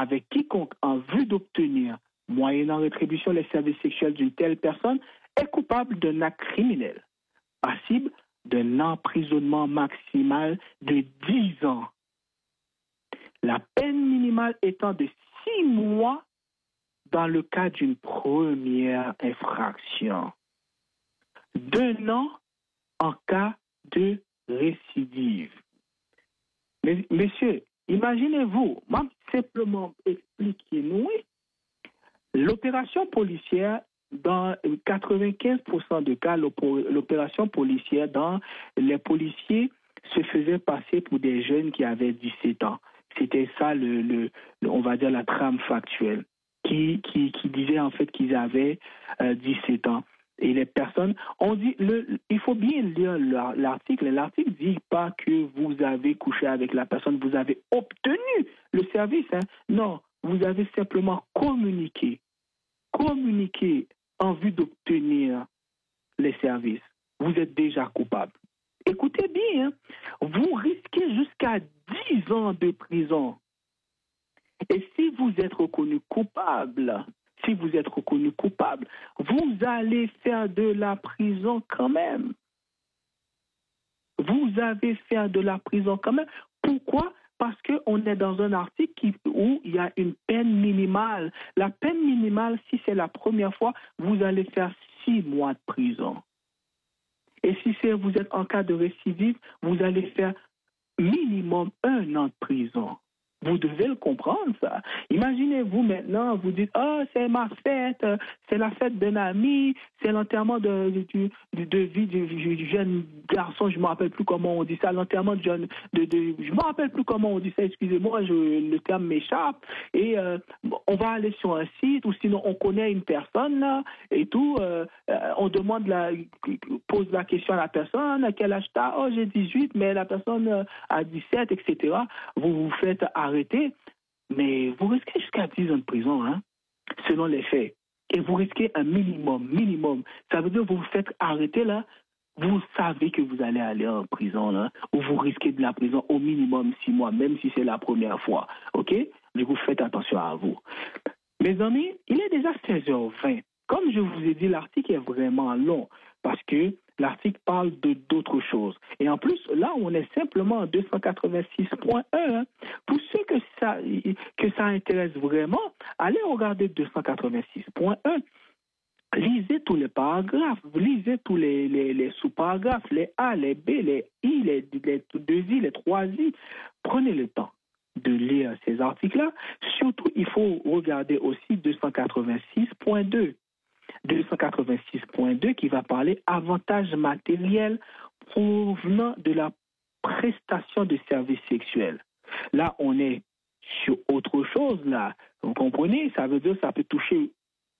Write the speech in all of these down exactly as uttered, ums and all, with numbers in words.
avec quiconque en vue d'obtenir, moyennant rétribution, les services sexuels d'une telle personne est coupable d'un acte criminel, passible d'un emprisonnement maximal de dix ans. La peine minimale étant de six mois dans le cas d'une première infraction, d'un an en cas de récidive. Mais, messieurs, imaginez-vous, même simplement expliquez-nous, l'opération policière, dans quatre-vingt-quinze pour cent des cas, l'opération policière, dans les policiers se faisaient passer pour des jeunes qui avaient dix-sept ans. C'était ça, le, le, le, on va dire, la trame factuelle, qui, qui, qui disait en fait qu'ils avaient euh, dix-sept ans. Et les personnes, on dit, le, il faut bien lire l'article. L'article ne dit pas que vous avez couché avec la personne, vous avez obtenu le service. Hein. Non, vous avez simplement communiqué. Communiqué en vue d'obtenir les services. Vous êtes déjà coupable. Écoutez bien, hein, vous risquez jusqu'à dix ans de prison. Et si vous êtes reconnu coupable, si vous êtes reconnu coupable, vous allez faire de la prison quand même. Vous allez faire de la prison quand même. Pourquoi? Parce qu'on est dans un article qui, où il y a une peine minimale. La peine minimale, si c'est la première fois, vous allez faire six mois de prison. Et si c'est, vous êtes en cas de récidive, vous allez faire minimum un an de prison. Vous devez le comprendre, ça. Imaginez-vous maintenant, vous dites, ah, oh, c'est ma fête, c'est la fête d'un ami, c'est l'enterrement de, de, de, de vie du, du jeune garçon, je ne me rappelle plus comment on dit ça, l'enterrement de jeune, de, de, je ne me rappelle plus comment on dit ça, excusez-moi, je, le terme m'échappe, et euh, on va aller sur un site, ou sinon on connaît une personne, là, et tout, euh, on demande, la, pose la question à la personne, à quel âge t'as? Oh, j'ai dix-huit, mais la personne a dix-sept, et cetera. Vous vous faites arrêter, mais vous risquez jusqu'à dix ans de prison, hein, selon les faits. Et vous risquez un minimum, minimum. Ça veut dire que vous vous faites arrêter, là, vous savez que vous allez aller en prison, là, ou vous risquez de la prison au minimum six mois, même si c'est la première fois, ok? Du coup, faites attention à vous. Mes amis, il est déjà seize heures vingt. Comme je vous ai dit, l'article est vraiment long, parce que l'article parle de d'autres choses. Et en plus, là, on est simplement en deux cent quatre-vingt-six point un. Hein. Pour ceux que ça, que ça intéresse vraiment, allez regarder deux cent quatre-vingt-six point un. Lisez tous les paragraphes, lisez tous les, les, les sous-paragraphes, les A, les B, les I, les, les deux I, les trois I. Prenez le temps de lire ces articles-là. Surtout, il faut regarder aussi deux cent quatre-vingt-six point deux. deux cent quatre-vingt-six point deux qui va parler avantages matériels provenant de la prestation de services sexuels. Là, on est sur autre chose, là. Vous comprenez? Ça veut dire que ça peut toucher,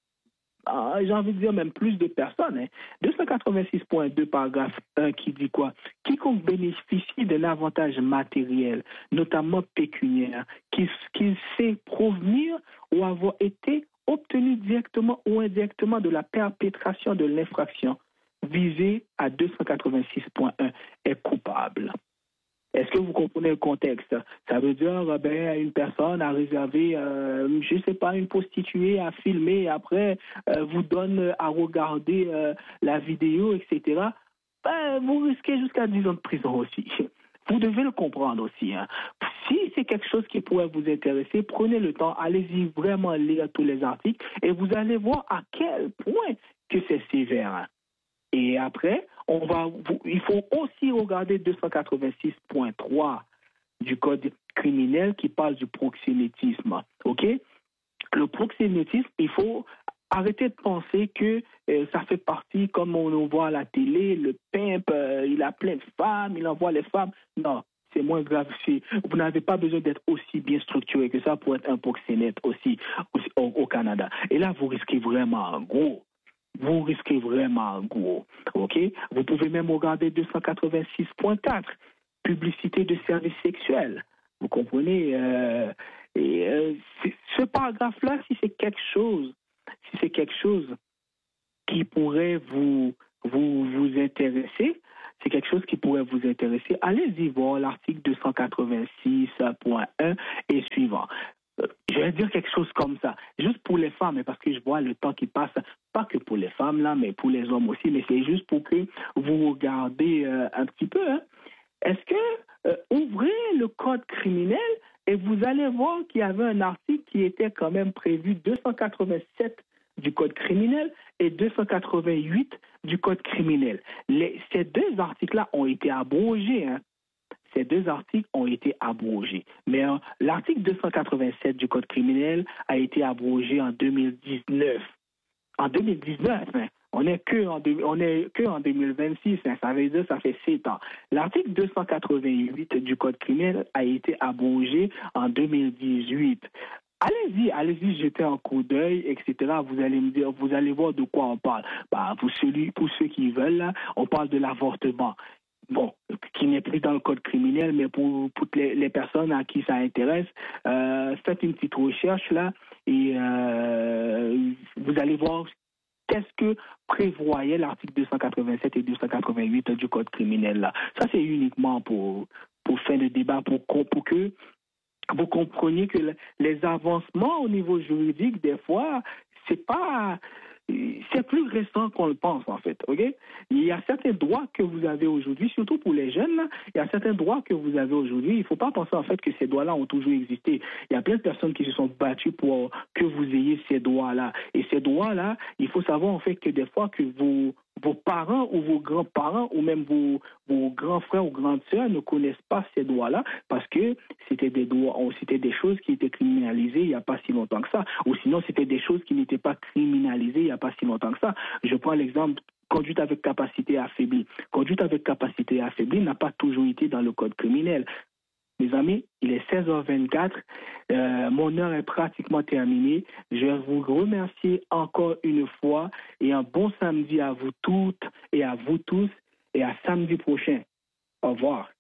ah, j'ai envie de dire même plus de personnes. Hein. deux cent quatre-vingt-six point deux, paragraphe un, qui dit quoi? Quiconque bénéficie d'un avantage matériel, notamment pécuniaire, qui, qui sait provenir ou avoir été obtenu directement ou indirectement de la perpétration de l'infraction visée à deux cent quatre-vingt-six point un est coupable. Est-ce que vous comprenez le contexte? Ça veut dire ben, une personne a réservé, euh, je ne sais pas, une prostituée à filmer et après euh, vous donne à regarder euh, la vidéo, et cetera. Ben, vous risquez jusqu'à dix ans de prison aussi. Vous devez le comprendre aussi. Hein. Si c'est quelque chose qui pourrait vous intéresser, prenez le temps, allez-y vraiment lire tous les articles et vous allez voir à quel point que c'est sévère. Hein. Et après, on va, il faut aussi regarder deux cent quatre-vingt-six point trois du Code criminel qui parle du proxénétisme. OK? Le proxénétisme, il faut arrêter de penser que euh, ça fait partie, comme on le voit à la télé, le pimp, euh, il a plein de femmes, il envoie les femmes. Non, c'est moins grave. C'est, vous n'avez pas besoin d'être aussi bien structuré que ça pour être un proxénète aussi, aussi au, au Canada. Et là, vous risquez vraiment gros. Vous risquez vraiment gros. OK? Vous pouvez même regarder deux cent quatre-vingt-six point quatre, publicité de services sexuels. Vous comprenez? Euh, et, euh, ce paragraphe-là, si c'est quelque chose, si c'est quelque chose qui pourrait vous, vous, vous intéresser, c'est quelque chose qui pourrait vous intéresser, allez-y voir l'article deux cent quatre-vingt-six point un et suivant. Je vais dire femmes, hein, parce que je vois le temps qui passe, pas que pour les femmes, là, mais pour les hommes aussi, mais c'est juste pour que vous regardez euh, un petit peu. Hein. Est-ce que euh, ouvrez le code criminel et vous allez voir qu'il y avait un article qui était quand même prévu deux cent quatre-vingt-sept du code criminel et deux cent quatre-vingt-huit du code criminel. Les, ces deux articles-là ont été abrogés. Hein. Ces deux articles ont été abrogés. Mais euh, l'article deux cent quatre-vingt-sept du code criminel a été abrogé en deux mille dix-neuf. En deux mille dix-neuf, hein. On n'est que en deux, on est que en deux mille vingt-six, hein, ça veut dire ça fait sept ans. L'article deux cent quatre-vingt-huit du code criminel a été abrogé en deux mille dix-huit. Allez-y, allez-y, jetez un coup d'œil, et cetera. Vous allez me dire, vous allez voir de quoi on parle. Bah, pour celui, pour ceux qui veulent, là, on parle de l'avortement. Bon, qui n'est plus dans le code criminel, mais pour, pour les, les personnes à qui ça intéresse, euh, faites une petite recherche là et euh, vous allez voir qu'est-ce que prévoyait l'article deux cent quatre-vingt-sept et deux cent quatre-vingt-huit du code criminel là. Ça, c'est uniquement pour, pour faire le débat, pour, pour que vous compreniez que les avancements au niveau juridique, des fois, c'est pas... C'est plus récent qu'on le pense, en fait. Okay? Il y a certains droits que vous avez aujourd'hui, surtout pour les jeunes, là, il y a certains droits que vous avez aujourd'hui. Il ne faut pas penser, en fait, que ces droits-là ont toujours existé. Il y a plein de personnes qui se sont battues pour que vous ayez ces droits-là. Et ces droits-là, il faut savoir, en fait, que des fois, que vos, vos parents ou vos grands-parents ou même vos, vos grands frères ou grandes sœurs ne connaissent pas ces droits-là parce que c'était des droits, c'était des choses qui étaient criminalisées il n'y a pas si longtemps que ça. Ou sinon, c'était des choses qui n'étaient pas criminalisées il n'y a pas si longtemps que ça. Je prends l'exemple conduite avec capacité affaiblie. Conduite avec capacité affaiblie n'a pas toujours été dans le code criminel. Mes amis, il est seize heures vingt-quatre. Euh, mon heure est pratiquement terminée. Je vais vous remercier encore une fois et un bon samedi à vous toutes et à vous tous et à samedi prochain. Au revoir.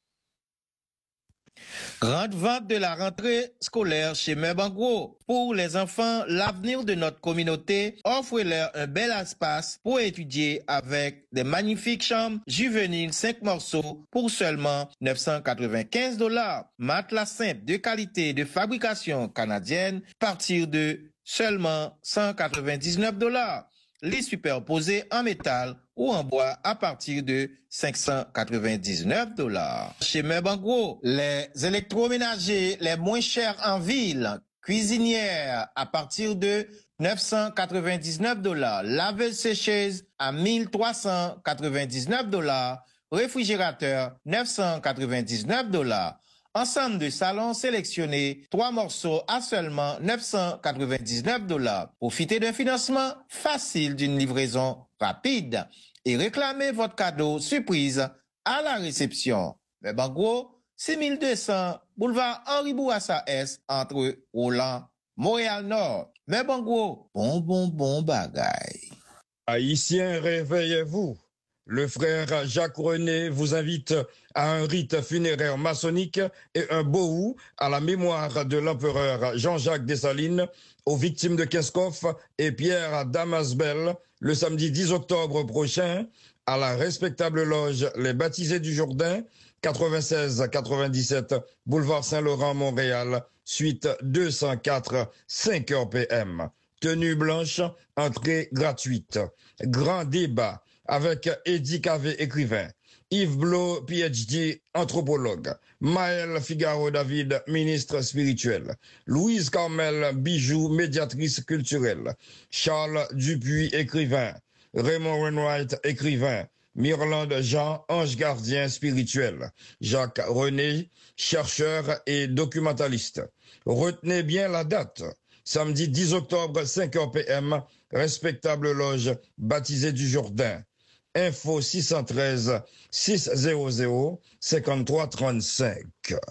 Grande vente de la rentrée scolaire chez Merbangro. Pour les enfants, l'avenir de notre communauté, offrez-leur un bel espace pour étudier avec des magnifiques chambres juvéniles cinq morceaux pour seulement neuf cent quatre-vingt-quinze dollars. Matelas simple de qualité de fabrication canadienne, à partir de seulement cent quatre-vingt-dix-neuf dollars. Les superposés en métal ou en bois à partir de cinq cent quatre-vingt-dix-neuf dollars. Chez Merbangro, les électroménagers les moins chers en ville, cuisinières à partir de neuf cent quatre-vingt-dix-neuf dollars, laveuse-sécheuse à mille trois cent quatre-vingt-dix-neuf dollars, réfrigérateur neuf cent quatre-vingt-dix-neuf dollars. Ensemble de salons sélectionnés, trois morceaux à seulement neuf cent quatre-vingt-dix-neuf dollars. Profitez d'un financement facile d'une livraison rapide et réclamez votre cadeau surprise à la réception. Merbangro, six mille deux cents boulevard Henri Bourassa S entre Roland, Montréal-Nord. Merbangro, bon, bon, bon bagay. Haïtiens, réveillez-vous. Le frère Jacques René vous invite à un rite funéraire maçonnique et un bohou à la mémoire de l'empereur Jean-Jacques Dessalines, aux victimes de Kinskov et Pierre Damasbel, le samedi dix octobre prochain, à la respectable loge Les Baptisés du Jourdain, quatre-vingt-seize quatre-vingt-dix-sept boulevard Saint-Laurent, Montréal, suite deux cent quatre, cinq heures P M. Tenue blanche, entrée gratuite. Grand débat avec Eddie Cavé, écrivain, Yves Blo, P H D, anthropologue, Maël Figaro David, ministre spirituel, Louise Carmel Bijou, médiatrice culturelle, Charles Dupuis, écrivain, Raymond Wainwright, écrivain, Mirland Jean, ange gardien spirituel, Jacques René, chercheur et documentaliste. Retenez bien la date. Samedi dix octobre, cinq heures P M, respectable loge Baptisée du Jourdain. Info six cent treize, six cents, cinquante-trois trente-cinq.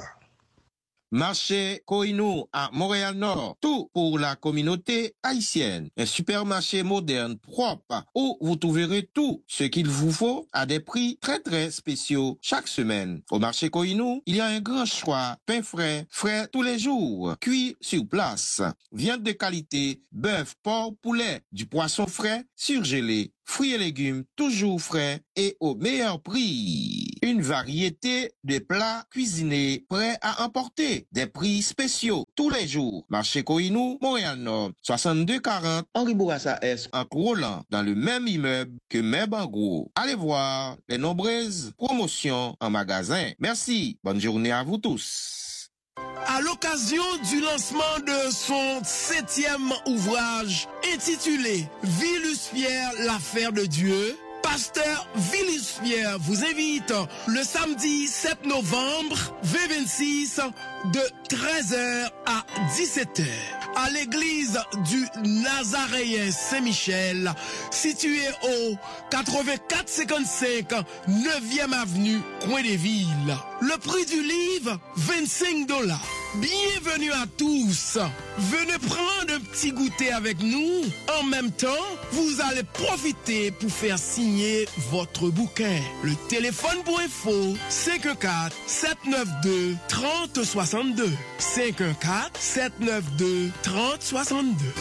Marché Koinou à Montréal-Nord, tout pour la communauté haïtienne. Un supermarché moderne, propre, où vous trouverez tout ce qu'il vous faut à des prix très très spéciaux chaque semaine. Au marché Koinou, il y a un grand choix, pain frais, frais tous les jours, cuit sur place, viande de qualité, bœuf, porc, poulet, du poisson frais, surgelé, fruits et légumes toujours frais et au meilleur prix. Une variété de plats cuisinés prêts à emporter. Des prix spéciaux tous les jours. Marché Koinou, Montréal-Nord, soixante-deux quarante, Henri Bourassa Est, en Roland, dans le même immeuble que Merbangro. Allez voir les nombreuses promotions en magasin. Merci. Bonne journée à vous tous. À l'occasion du lancement de son septième ouvrage intitulé Vilus Pierre, l'affaire de Dieu, Pasteur Vilus Pierre vous invite le samedi sept novembre vingt vingt-six de treize heures à dix-sept heures à l'église du Nazaréen Saint-Michel, située au quatre-vingt-quatre cinquante-cinq neuvième avenue, Coin des Villes. Le prix du livre, vingt-cinq dollars. Bienvenue à tous. Venez prendre un petit goûter avec nous. En même temps, vous allez profiter pour faire signer votre bouquin. Le téléphone pour info, cinq un quatre, sept neuf deux, trente soixante-deux. cinq un quatre, sept neuf deux, trente soixante-deux.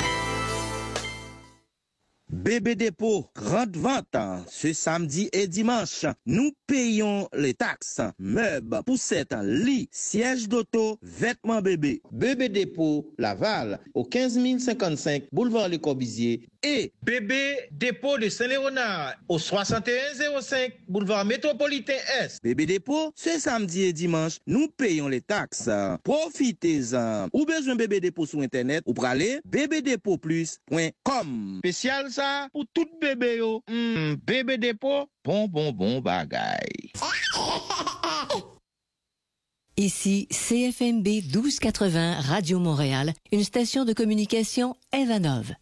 Bébé Dépôt, grande vente, ce samedi et dimanche. Nous payons les taxes, meubles, poussettes, lits, sièges d'auto, vêtements bébés. Bébé Dépôt, Laval, au quinze mille cinquante-cinq, boulevard Le Corbusier. Et Bébé Dépôt de Saint-Léonard, au soixante et un zéro cinq, boulevard Métropolitain Est. Bébé Dépôt, ce samedi et dimanche, nous payons les taxes. Profitez-en. Ou besoin Bébé Dépôt sur Internet, ou praler bébé dépôt plus point com. Spécial ça pour tout bébé yo. Mm, Bébé Dépôt, bon bon bon bagaille. Ici C F M B douze quatre-vingts Radio Montréal, une station de communication Evanov.